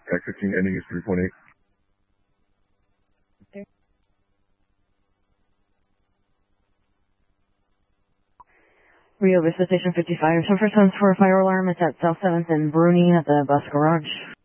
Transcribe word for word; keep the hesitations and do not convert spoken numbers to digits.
Tag fifteen ending is three point eight. Okay. Rio Vista Station fifty-five. So first one's for a fire alarm. It's at South seventh and Bruning at the bus garage.